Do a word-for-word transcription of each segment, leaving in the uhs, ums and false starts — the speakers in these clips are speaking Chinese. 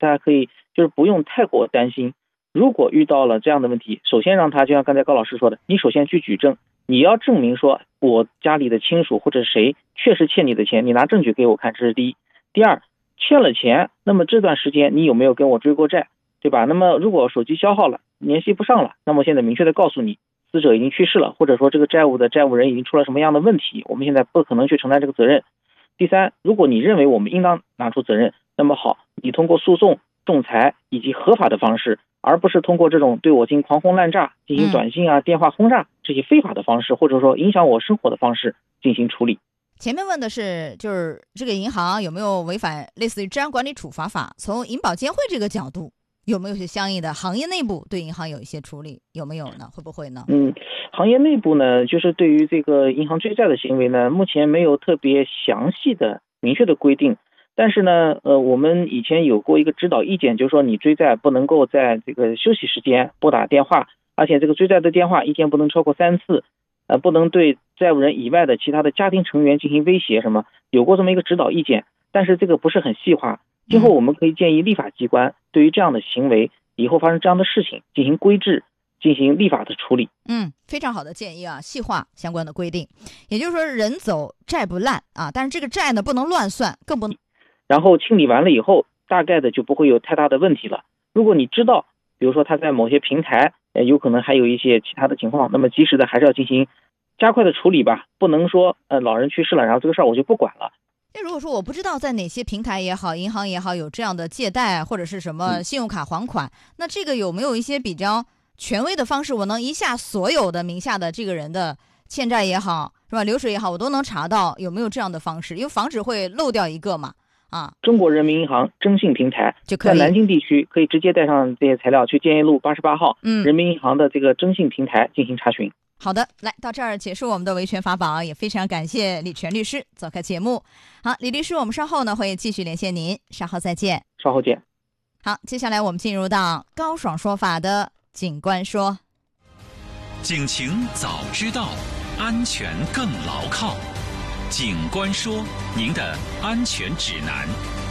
大家可以就是不用太过担心。如果遇到了这样的问题，首先让他就像刚才高老师说的，你首先去举证，你要证明说我家里的亲属或者谁确实欠你的钱，你拿证据给我看，这是第一。第二，欠了钱，那么这段时间你有没有跟我追过债，对吧？那么如果手机消耗了，联系不上了，那么现在明确的告诉你，死者已经去世了，或者说这个债务的债务人已经出了什么样的问题，我们现在不可能去承担这个责任。第三，如果你认为我们应当拿出责任，那么好，你通过诉讼、仲裁以及合法的方式，而不是通过这种对我进行狂轰滥炸、进行短信啊、电话轰炸这些非法的方式，或者说影响我生活的方式进行处理。 前面问的是，就是这个银行有没有违反类似于治安管理处罚法？从银保监会这个角度，有没有些相应的行业内部对银行有一些处理？有没有呢？会不会呢？ 嗯，行业内部呢，就是对于这个银行追债的行为呢，目前没有特别详细的、明确的规定。但是呢，呃，我们以前有过一个指导意见，就是说你追债不能够在这个休息时间拨打电话，而且这个追债的电话一天不能超过三次。呃，不能对债务人以外的其他的家庭成员进行威胁什么，有过这么一个指导意见，但是这个不是很细化。今后我们可以建议立法机关对于这样的行为，以后发生这样的事情进行规制，进行立法的处理。 嗯，非常好的建议啊，细化相关的规定。也就是说，人走债不烂啊，但是这个债呢不能乱算，更不能。 然后清理完了以后，大概的就不会有太大的问题了。如果你知道，比如说他在某些平台，呃，有可能还有一些其他的情况，那么及时的还是要进行加快的处理吧，不能说呃老人去世了，然后这个事儿我就不管了。 那如果说我不知道在哪些平台也好，银行也好有这样的借贷或者是什么信用卡还款，嗯、那这个有没有一些比较权威的方式，我能一下所有的名下的这个人的欠债也好，是吧？流水也好，我都能查到，有没有这样的方式？因为防止会漏掉一个嘛。啊， 中国人民银行征信平台就可以在南京地区可以直接带上这些材料去建业路八十八号， 嗯， 人民银行的这个征信平台进行查询。 好的，来到这儿结束我们的维权法宝，也非常感谢李全律师做客节目。好，李律师，我们稍后呢会继续连线您，稍后再见。 稍后见。 好，接下来我们进入到高爽说法的警官说。 警情早知道，安全更牢靠。警官说，您的安全指南。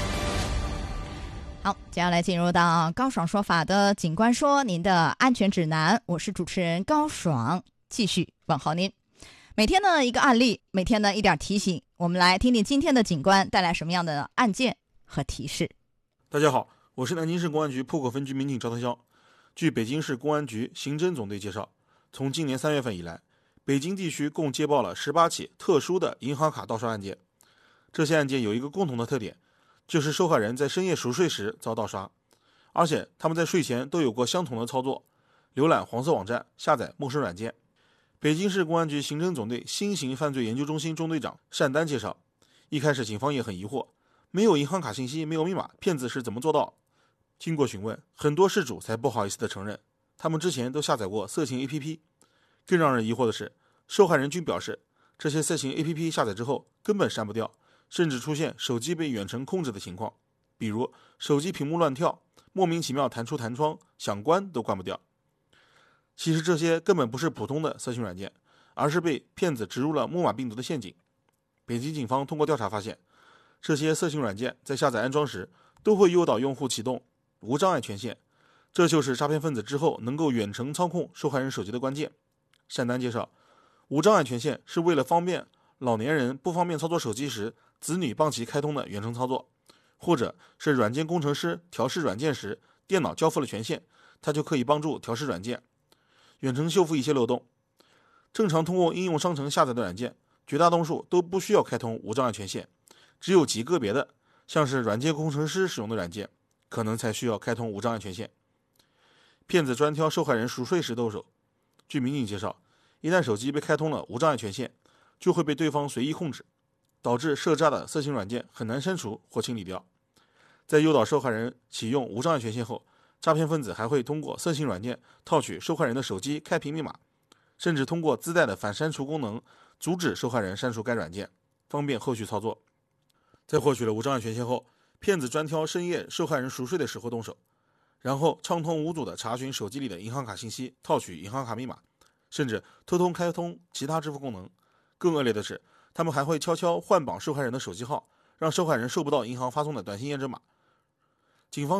好，接下来进入到高爽说法的警官说，您的安全指南。我是主持人高爽，继续问候您。每天呢一个案例，每天呢一点提醒，我们来听听今天的警官带来什么样的案件和提示。 大家好，我是南京市公安局浦口分局民警赵特潇。据北京市公安局刑侦总队介绍，从今年三月份以来，北京地区共接报了十八起特殊的银行卡盗刷案件。这些案件有一个共同的特点，就是受害人在深夜熟睡时遭盗刷，而且他们在睡前都有过相同的操作：浏览黄色网站，下载陌生软件。北京市公安局刑侦总队新型犯罪研究中心中队长单丹介绍，一开始警方也很疑惑，没有银行卡信息，没有密码，骗子是怎么做到？经过询问，很多事主才不好意思地承认，他们之前都下载过色情 A P P。更让人疑惑的是，受害人均表示，这些色情 A P P 下载之后根本删不掉，甚至出现手机被远程控制的情况，比如手机屏幕乱跳，莫名其妙弹出弹窗，想关都关不掉。其实这些根本不是普通的色情软件，而是被骗子植入了木马病毒的陷阱。北京警方通过调查发现，这些色情软件在下载安装时都会诱导用户启动无障碍权限，这就是诈骗分子之后能够远程操控受害人手机的关键。单丹介绍，无障碍权限是为了方便老年人不方便操作手机时，子女帮其开通的远程操作，或者是软件工程师调试软件时，电脑交付了权限，他就可以帮助调试软件，远程修复一些漏洞。正常通过应用商城下载的软件，绝大多数都不需要开通无障碍权限，只有极个别的，像是软件工程师使用的软件，可能才需要开通无障碍权限。骗子专挑受害人熟睡时动手。据民警介绍，一旦手机被开通了无障碍权限，就会被对方随意控制，导致涉诈的色情软件很难删除或清理掉。在诱导受害人启用无障碍权限后，诈骗分子还会通过色情软件套取受害人的手机开屏密码，甚至通过自带的反删除功能阻止受害人删除该软件，方便后续操作。在获取了无障碍权限后，骗子专挑深夜受害人熟睡的时候动手，然后畅通无阻地查询手机里的银行卡信息，套取银行卡密码，甚至偷偷开通其他支付功能。更恶劣的是，他们还会悄悄换绑受害人的手机号，让受害人收不到银行发送的短信验证码。警方